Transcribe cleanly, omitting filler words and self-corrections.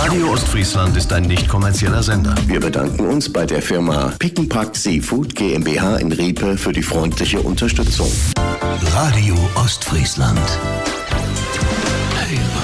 Radio Ostfriesland ist ein nicht kommerzieller Sender. Wir bedanken uns bei der Firma Pick n Pack Seafood GmbH in Riepe für die freundliche Unterstützung. Radio Ostfriesland.